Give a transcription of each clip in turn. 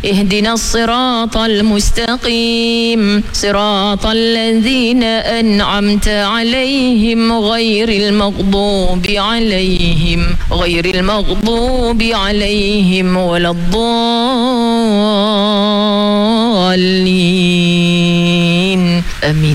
ihdinas siratal mustaqim siratal ladzina an'amta 'alaihim ghairil maghdubi 'alaihim waladdallin. Amin.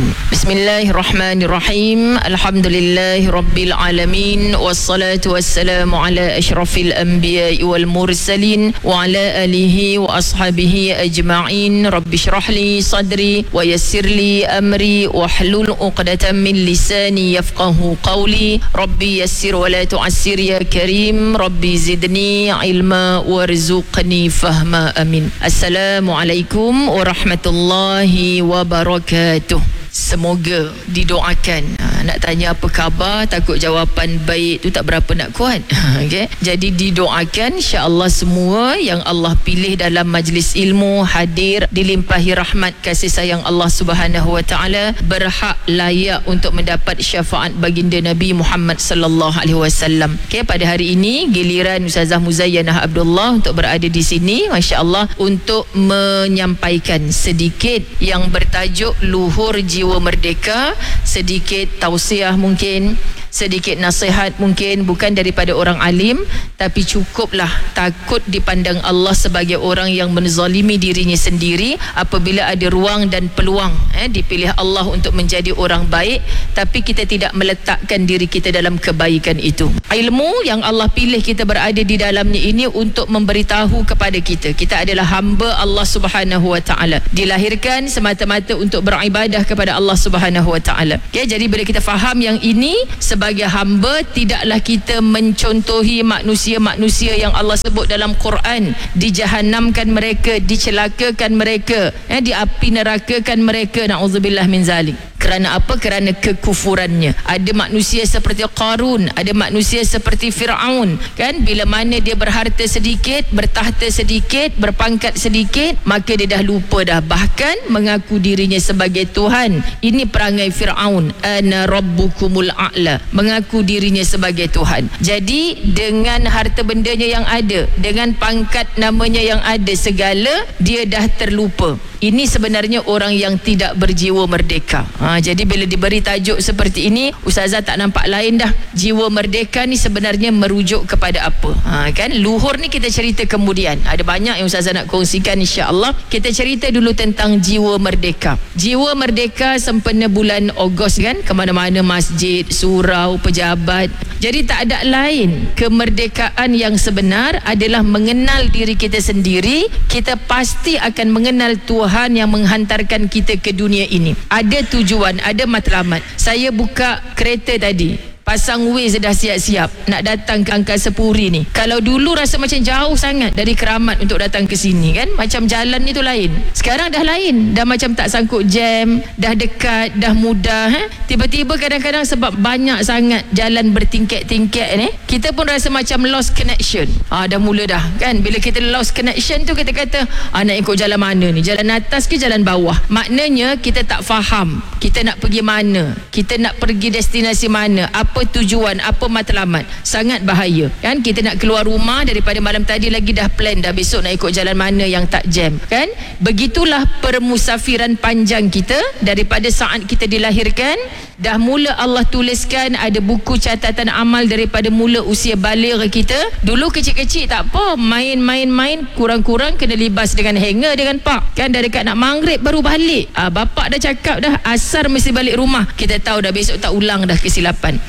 Bismillahirrahmanirrahim. Alhamdulillahi rabbil alamin, wassalatu wassalamu ala asyrafil anbiya'i wal mursalin wa ala alihi wa ashabihi ajma'in. Rabbi shrah li sadri wa yassir li amri wahlul 'uqdatam min lisani yafqahu qawli. Rabbi yassir wa la tu'assir ya karim. Rabbi zidni ilma warzuqni fahma. Amin. Assalamualaikum warahmatullahi wabarakatuh. Semoga didoakan. Nak tanya apa khabar, takut jawapan baik tu tak berapa nak kuat. Okay? Jadi didoakan insya-Allah semua yang Allah pilih dalam majlis ilmu hadir, dilimpahi rahmat kasih sayang Allah Subhanahu wa taala, berhak layak untuk mendapat syafaat baginda Nabi Muhammad sallallahu alaihi wasallam. Okay, pada hari ini giliran Ustazah Muzayyanah Abdullah untuk berada di sini, masya-Allah, untuk menyampaikan sedikit yang bertajuk Luhur Jiwa Merdeka, sedikit tausiah mungkin, sedikit nasihat mungkin, bukan daripada orang alim, tapi cukuplah takut dipandang Allah sebagai orang yang menzalimi dirinya sendiri apabila ada ruang dan peluang dipilih Allah untuk menjadi orang baik, tapi kita tidak meletakkan diri kita dalam kebaikan itu. Ilmu yang Allah pilih kita berada di dalamnya ini untuk memberitahu kepada kita, kita adalah hamba Allah Subhanahu wa taala, dilahirkan semata-mata untuk beribadah kepada Allah Subhanahu wa taala. Okay, jadi bila kita faham yang ini, sebagai hamba tidaklah kita mencontohi manusia-manusia yang Allah sebut dalam Quran, dijahanamkan mereka, dicelakakan mereka, di api nerakakan mereka, na'udzubillah min zalik. Kerana apa? Kerana kekufurannya. Ada manusia seperti Qarun, ada manusia seperti Fir'aun, kan? Bila mana dia berharta sedikit, bertahta sedikit, berpangkat sedikit, maka dia dah lupa dah, bahkan mengaku dirinya sebagai Tuhan. Ini perangai Fir'aun, ana rabbukumul a'la, mengaku dirinya sebagai Tuhan. Jadi dengan harta bendanya yang ada, dengan pangkat namanya yang ada segala, dia dah terlupa. Ini sebenarnya orang yang tidak berjiwa merdeka. Jadi bila diberi tajuk seperti ini, Ustazah tak nampak lain dah. Jiwa merdeka ni sebenarnya merujuk kepada apa? Kan? Luhur ni kita cerita kemudian. Ada banyak yang Ustazah nak kongsikan insya-Allah. Kita cerita dulu tentang jiwa merdeka. Jiwa merdeka sempena bulan Ogos, kan? Kemana-mana masjid, surau, pejabat. Jadi tak ada lain. Kemerdekaan yang sebenar adalah mengenal diri kita sendiri. Kita pasti akan mengenal Tuhan yang menghantarkan kita ke dunia ini. Ada tujuan, ada matlamat. Saya buka kereta tadi, pasang Waze dah siap-siap nak datang ke Angkasa Puri ni. Kalau dulu rasa macam jauh sangat dari Keramat untuk datang ke sini, kan? Macam jalan ni tu lain. Sekarang dah lain. Dah macam tak sangkut jam, dah dekat, dah mudah. Tiba-tiba kadang-kadang sebab banyak sangat jalan bertingkat-tingkat ni, kita pun rasa macam lost connection. Dah mula dah, kan? Bila kita lost connection tu, kita kata, nak ikut jalan mana ni? Jalan atas ke jalan bawah? Maknanya kita tak faham kita nak pergi mana, kita nak pergi destinasi mana, apa tujuan, apa matlamat. Sangat bahaya, kan? Kita nak keluar rumah daripada malam tadi lagi dah plan dah besok nak ikut jalan mana yang tak jam, kan? Begitulah permusafiran panjang kita daripada saat kita dilahirkan. Dah mula Allah tuliskan ada buku catatan amal daripada mula usia baligh kita. Dulu kecil-kecil tak apa, main-main, kurang-kurang kena libas dengan hanger dengan pak, kan? Dah dekat nak maghrib baru balik. Bapak dah cakap dah asar mesti balik rumah. Kita tahu dah besok tak ulang dah kesilapan.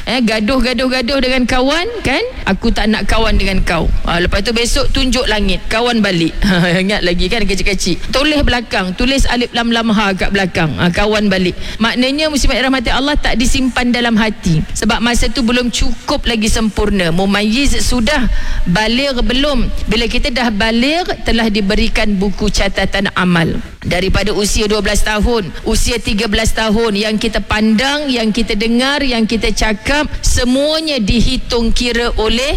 Gaduh dengan kawan, kan? Aku tak nak kawan dengan kau. Lepas tu besok tunjuk langit, kawan balik. Ingat lagi, kan? Kecil-kecil tulis belakang, tulis alif lam lam ha kat belakang, kawan balik. Maknanya muslimat rahmati Allah tak disimpan dalam hati, sebab masa tu belum cukup lagi sempurna. Mumayyiz sudah, baligh belum. Bila kita dah baligh, telah diberikan buku catatan amal. Daripada usia 12 tahun, usia 13 tahun, yang kita pandang, yang kita dengar, yang kita cakap, semuanya dihitung kira oleh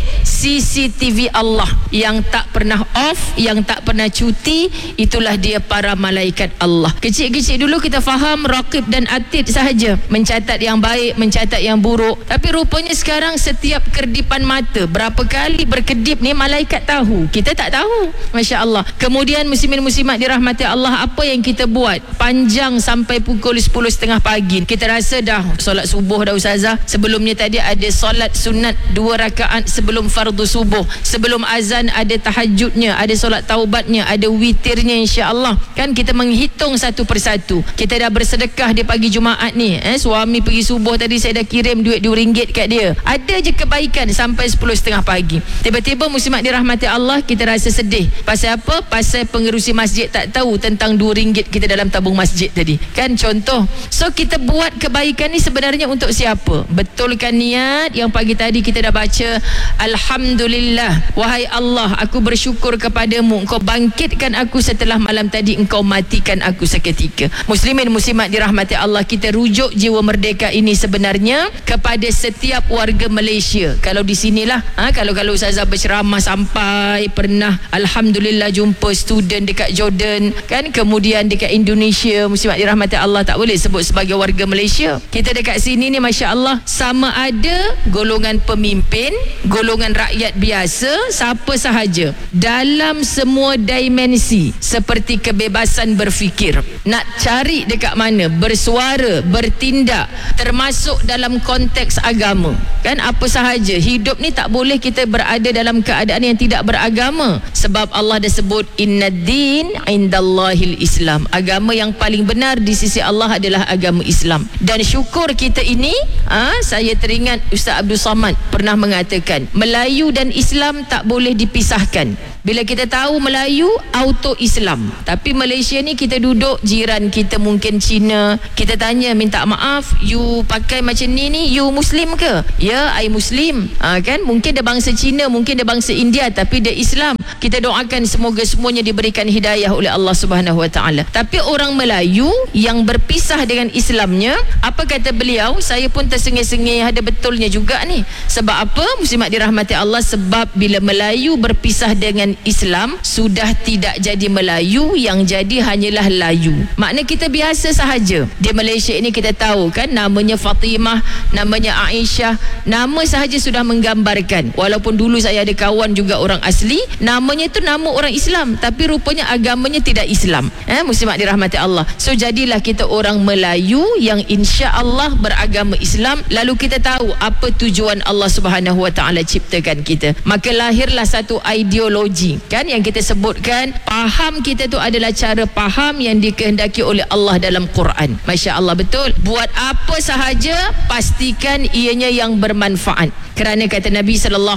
CCTV Allah yang tak pernah off, yang tak pernah cuti. Itulah dia para malaikat Allah. Kecil-kecil dulu kita faham raqib dan atid sahaja, mencatat yang baik, mencatat yang buruk. Tapi rupanya sekarang setiap kerdipan mata, berapa kali berkedip ni malaikat tahu, kita tak tahu. Masya Allah. Kemudian muslimin muslimat dirahmati Allah, apa yang kita buat panjang sampai pukul 10.30 pagi. Kita rasa dah solat subuh dah ustazah. Sebelumnya tadi ada solat sunat 2 rakaat sebelum fardu subuh. Sebelum azan ada tahajudnya, ada solat taubatnya, ada witirnya, insya-Allah. Kan kita menghitung satu persatu. Kita dah bersedekah di pagi Jumaat ni. Suami pergi subuh tadi saya dah kirim duit RM2 kat dia. Ada je kebaikan sampai 10.30 pagi. Tiba-tiba muslimat dirahmati Allah, kita rasa sedih. Pasal apa? Pasal pengerusi masjid tak tahu tentang RM2 kita dalam tabung masjid tadi. Kan contoh. So kita buat kebaikan ni sebenarnya untuk siapa? Betulkan niat yang pagi tadi kita dah baca. Alhamdulillah, wahai Allah, aku bersyukur kepadamu, Engkau bangkitkan aku setelah malam tadi Engkau matikan aku seketika. Muslimin muslimat dirahmati Allah, kita rujuk jiwa merdeka ini sebenarnya kepada setiap warga Malaysia. Kalau di sinilah, kalau ustazah berceramah sampai pernah alhamdulillah jumpa student dekat Jordan, kan, kemudian dekat Indonesia, muslimat dirahmati Allah, tak boleh sebut sebagai warga Malaysia. Kita dekat sini ni masya Allah, sama ada golongan pemimpin, golongan rakyat biasa, siapa sahaja, dalam semua dimensi seperti kebebasan berfikir, nak cari dekat mana, bersuara, bertindak, termasuk dalam konteks agama. Kan apa sahaja, hidup ni tak boleh kita berada dalam keadaan yang tidak beragama. Sebab Allah dah sebut innad-din indallahil Islam. Agama yang paling benar di sisi Allah adalah agama Islam. Dan syukur kita ini, saya teringat Ustaz Abdul Samad pernah mengatakan, Melayu dan Islam tak boleh dipisahkan. Bila kita tahu Melayu, auto Islam. Tapi Malaysia ni kita duduk, jiran kita mungkin Cina, kita tanya, minta maaf, you pakai macam ni, you Muslim ke? Ya, I Muslim. Kan, mungkin dia bangsa Cina, mungkin dia bangsa India, tapi dia Islam. Kita doakan semoga semuanya diberikan hidayah oleh Allah Subhanahu Wa Taala. Tapi orang Melayu yang berpisah dengan Islamnya, apa kata beliau? Saya pun tersengih-sengih, ada betulnya juga ni. Sebab apa? Muslimat dirahmati Allah, sebab bila Melayu berpisah dengan Islam, sudah tidak jadi Melayu, yang jadi hanyalah layu. Makna kita biasa sahaja. Di Malaysia ini kita tahu kan, namanya Fatimah, namanya Aisyah, nama sahaja sudah menggambarkan. Walaupun dulu saya ada kawan juga orang asli, namanya tu nama orang Islam, tapi rupanya agamanya tidak Islam. Muslimat dirahmati Allah. So jadilah kita orang Melayu yang insya-Allah beragama Islam. Lalu kita tahu apa tujuan Allah Subhanahu Wa Taala ciptakan kita. Maka lahirlah satu ideologi, kan, yang kita sebutkan faham kita tu adalah cara faham yang dikehendaki oleh Allah dalam Quran. Masya Allah, betul. Buat apa sahaja, pastikan ianya yang bermanfaat. Kerana kata Nabi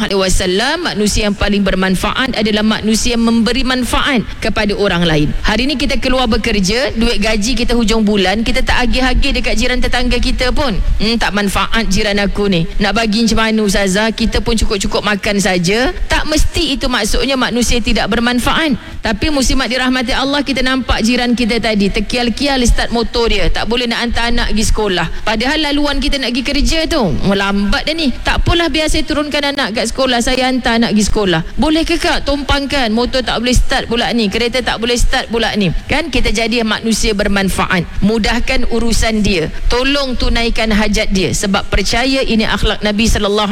SAW, manusia yang paling bermanfaat adalah manusia yang memberi manfaat kepada orang lain. Hari ni kita keluar bekerja, duit gaji kita hujung bulan, kita tak agih-agih dekat jiran tetangga kita pun. Tak manfaat jiran aku ni, nak bagi macam mana ustazah, kita pun cukup-cukup makan saja. Tak mesti itu maksudnya manusia tidak bermanfaat. Tapi muslimat dirahmati Allah, kita nampak jiran kita tadi terkial-kial start motor dia, tak boleh nak hantar anak pergi sekolah, padahal laluan kita nak pergi kerja tu melambat dah ni. Tak apalah, biar saya turunkan anak kat sekolah, saya hantar anak pergi sekolah. Boleh ke kak tumpangkan, motor tak boleh start pula ni, kereta tak boleh start pula ni. Kan kita jadi manusia bermanfaat, mudahkan urusan dia, tolong tunaikan hajat dia. Sebab percaya ini akhlak Nabi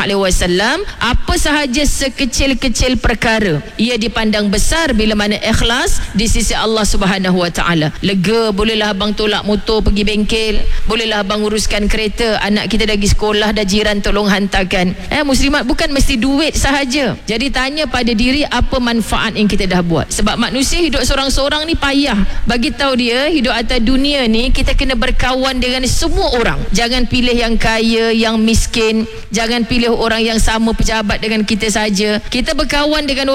SAW. Apa sahaja sekecil-kecil perkara, ia dipandang besar bila mana ikhlas di sisi Allah Subhanahu Wa Taala. Lega, bolehlah abang tolak motor pergi bengkel, bolehlah abang uruskan kereta, anak kita dah pergi sekolah, dah jiran tolong hantarkan. Muslimat, bukan mesti duit sahaja. Jadi tanya pada diri, apa manfaat yang kita dah buat. Sebab manusia hidup seorang-seorang ni payah. Bagi tahu dia, hidup atas dunia ni kita kena berkawan dengan semua orang. Jangan pilih yang kaya, yang miskin. Jangan pilih orang yang sama pejabat dengan kita saja. Kita berkawan dengan orang di akan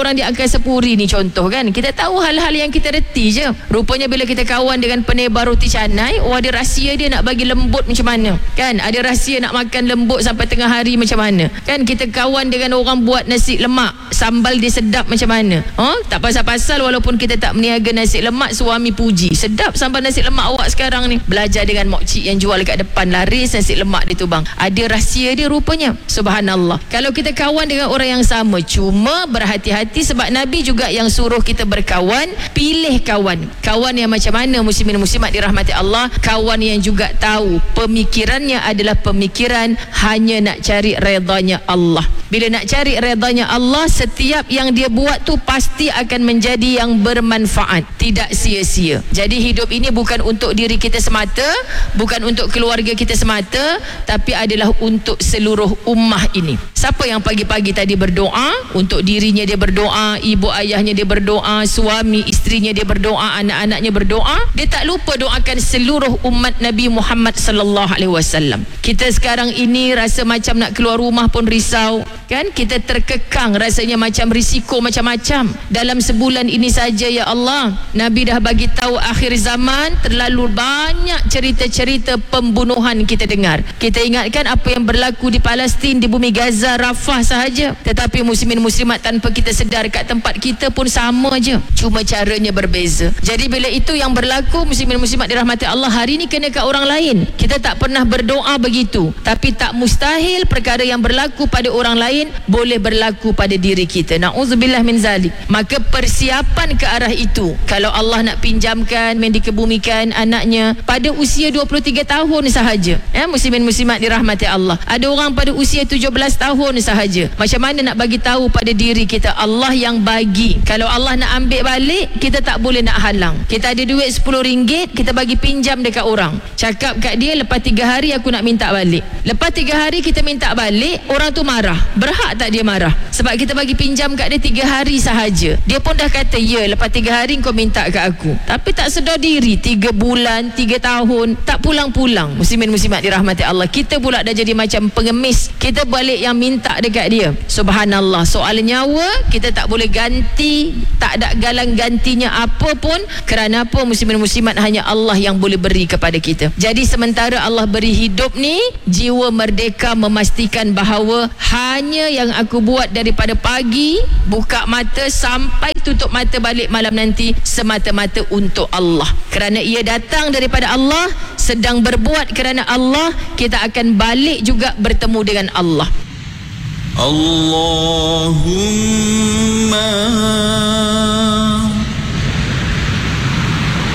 dengan sepuri ni contoh kan. Kita tahu hal-hal yang kita reti je. Rupanya bila kita kawan dengan penebar roti canai, ada rahsia dia nak bagi lembut macam mana kan. Ada rahsia nak makan lembut sampai tengah hari macam mana kan. Kita kawan dengan orang buat nasi lemak, sambal dia sedap macam mana. Tak pasal-pasal walaupun kita tak meniaga nasi lemak, suami puji, sedap sambal nasi lemak awak sekarang ni. Belajar dengan mak cik yang jual dekat depan, laris nasi lemak dia tu bang. Ada rahsia dia rupanya. Subhanallah. Kalau kita kawan dengan orang yang sama, cuma berhati-hati sebab Nabi juga yang suruh kita berkawan. Pilih kawan yang macam mana muslimin muslimat dirahmati Allah. Kawan yang juga tahu pemikirannya adalah pemikiran hanya nak cari redanya Allah. Bila nak cari redanya Allah, setiap yang dia buat tu pasti akan menjadi yang bermanfaat, tidak sia-sia. Jadi hidup ini bukan untuk diri kita semata, bukan untuk keluarga kita semata, tapi adalah untuk seluruh ummah ini. Siapa yang pagi-pagi tadi berdoa, untuk dirinya dia berdoa, ibu ayahnya dia berdoa, suami isterinya dia berdoa, anak-anaknya berdoa, dia tak lupa doakan seluruh umat Nabi Muhammad sallallahu alaihi wasallam. Kita sekarang ini rasa macam nak keluar rumah pun risau kan. Kita terkekang, rasanya macam risiko macam-macam. Dalam sebulan ini saja ya Allah, Nabi dah bagi tahu akhir zaman. Terlalu banyak cerita-cerita pembunuhan kita dengar. Kita ingatkan apa yang berlaku di Palestin, di bumi Gaza, Rafah sahaja. Tetapi muslimin muslimat, tanpa kita sedar, kat tempat kita pun sama je, cuma caranya berbeza. Jadi bila itu yang berlaku, muslimin muslimat dirahmati Allah, hari ni kena kat orang lain. Kita tak pernah berdoa begitu, tapi tak mustahil perkara yang berlaku pada orang lain boleh berlaku pada diri kita. Na'udzubillah min zalik. Maka persiapan ke arah itu. Kalau Allah nak pinjamkan, dikebumikan anaknya pada usia 23 tahun sahaja, muslimin muslimat dirahmati Allah. Ada orang pada usia 17 tahun sahaja. Macam mana nak bagi tahu pada diri kita, Allah yang bagi. Kalau Allah nak ambil balik, kita tak boleh nak halang. Kita ada duit RM10, kita bagi pinjam dekat orang, cakap kat dia, lepas 3 hari aku nak minta balik. Lepas 3 hari kita minta balik, orang tu marah. Berhak tak dia marah? Sebab kita bagi pinjam kat dia 3 hari sahaja. Dia pun dah kata, ya, lepas 3 hari kau minta kat aku. Tapi tak sedar diri, 3 bulan, 3 tahun tak pulang-pulang. Muslimin muslimat dirahmati Allah, kita pula dah jadi macam pengemis. Kita balik yang minta dekat dia. Subhanallah. Soal nyawa kita tak boleh ganti, tak ada galang gantinya apa pun. Kerana apa? Muslimin muslimat, hanya Allah yang boleh beri kepada kita. Jadi sementara Allah beri hidup ni, jiwa merdeka memastikan bahawa hanya yang aku buat daripada pagi buka mata sampai tutup mata balik malam nanti, semata-mata untuk Allah. Kerana ia datang daripada Allah, sedang berbuat kerana Allah, kita akan balik juga bertemu dengan Allah. Allahumma